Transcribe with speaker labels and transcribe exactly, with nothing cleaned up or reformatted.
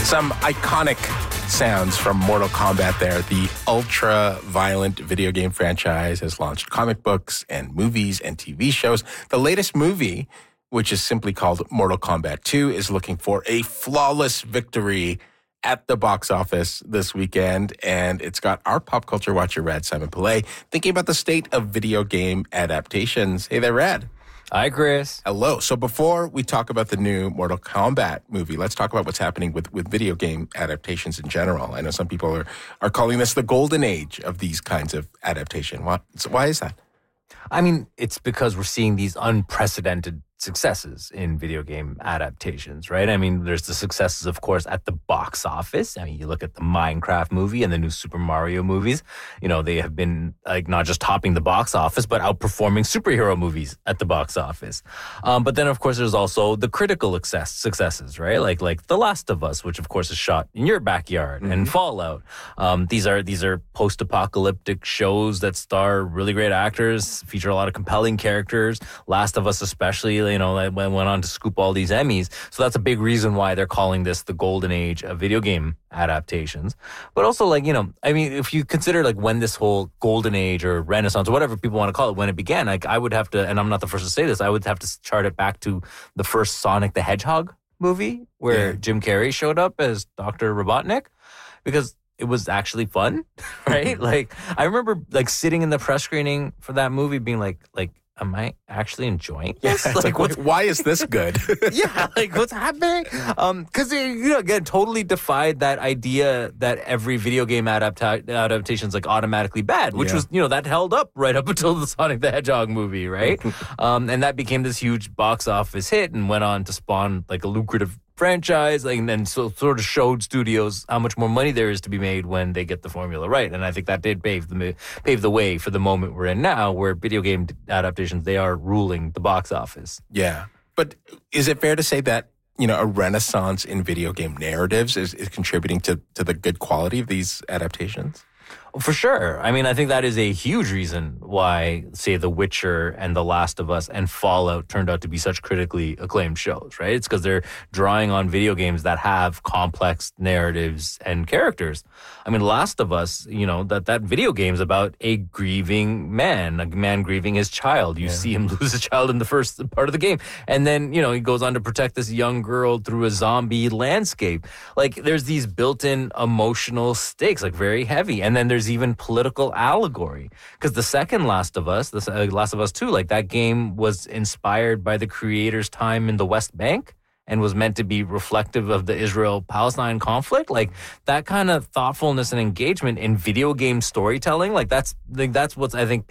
Speaker 1: Some iconic sounds from Mortal Kombat there. The ultra-violent video game franchise has launched comic books and movies and T V shows. The latest movie, which is simply called Mortal Kombat two, is looking for a flawless victory at the box office this weekend. And it's got our pop culture watcher, Rad Simon Pillay, thinking about the state of video game adaptations. Hey there, Rad.
Speaker 2: Hi, Chris.
Speaker 1: Hello. So before we talk about the new Mortal Kombat movie, let's talk about what's happening with, with video game adaptations in general. I know some people are, are calling this the golden age of these kinds of adaptation. Why, so why is that?
Speaker 2: I mean, it's because we're seeing these unprecedented successes in video game adaptations, right? I mean, there's the successes, of course, at the box office. I mean, you look at the Minecraft movie and the new Super Mario movies. You know, they have been like not just topping the box office, but outperforming superhero movies at the box office. Um, but then, of course, there's also the critical success, successes, right? Like like The Last of Us, which of course is shot in your backyard, mm-hmm. and Fallout. Um, these are these are post-apocalyptic shows that star really great actors, feature a lot of compelling characters. Last of Us, especially. You know, went on to scoop all these Emmys. So that's a big reason why they're calling this the golden age of video game adaptations. But also, like, you know, I mean, if you consider like when this whole golden age or renaissance or whatever people want to call it, when it began, like I would have to, and I'm not the first to say this, I would have to chart it back to the first Sonic the Hedgehog movie where yeah. Jim Carrey showed up as Doctor Robotnik, because it was actually fun, right? Like, I remember like sitting in the press screening for that movie being like, like, am I actually enjoying this?
Speaker 1: Yeah, like, like what's, why is this good?
Speaker 2: yeah, like what's happening? Um, because you know, again, totally defied that idea that every video game adapta- adaptation is like automatically bad, which yeah. was, you know, that held up right up until the Sonic the Hedgehog movie, right? um, and that became this huge box office hit and went on to spawn like a lucrative franchise, like, and then so sort of showed studios how much more money there is to be made when they get the formula right. And I think that did pave the pave the way for the moment we're in now, where video game adaptations, they are ruling the box office.
Speaker 1: Yeah, but is it fair to say that, you know, a renaissance in video game narratives is, is contributing to to the good quality of these adaptations?
Speaker 2: For sure. I mean, I think that is a huge reason why, say, The Witcher and The Last of Us and Fallout turned out to be such critically acclaimed shows, right? It's because they're drawing on video games that have complex narratives and characters. I mean, Last of Us, you know, that, that video game is about a grieving man, a man grieving his child. You yeah. see him lose a child in the first part of the game. And then, you know, he goes on to protect this young girl through a zombie landscape. Like, there's these built-in emotional stakes, like very heavy. And then there's even political allegory, because the second Last of Us, the uh, Last of Us two, like that game was inspired by the creator's time in the West Bank and was meant to be reflective of the Israel-Palestine conflict. Like that kind of thoughtfulness and engagement in video game storytelling, like that's like that's what's I think